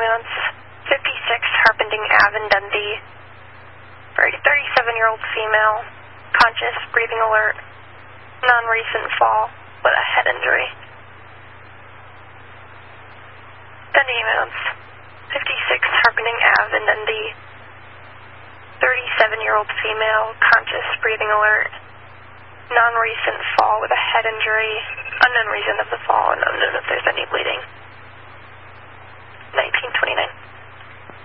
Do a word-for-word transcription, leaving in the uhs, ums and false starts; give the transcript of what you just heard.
ambulance. fifty-six Harpending Ave in Dundee. For a thirty-seven-year-old female, conscious, breathing alert, non-recent fall with a head injury. Dundee ambulance. fifty-six Harpending Ave in Dundee. thirty-seven-year-old female, conscious, breathing alert, non-recent fall with a head injury, unknown reason of the fall, and unknown if there's any bleeding. nineteen twenty-nine.